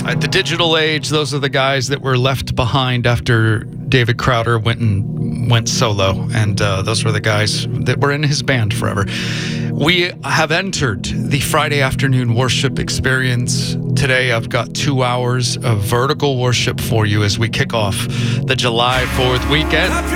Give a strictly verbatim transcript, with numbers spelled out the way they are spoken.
At the digital age, those are the guys that were left behind after David Crowder went and went solo, and uh, those were the guys that were in his band forever. We have entered the Friday afternoon worship experience. Today, I've got two hours of vertical worship for you as we kick off the July fourth weekend.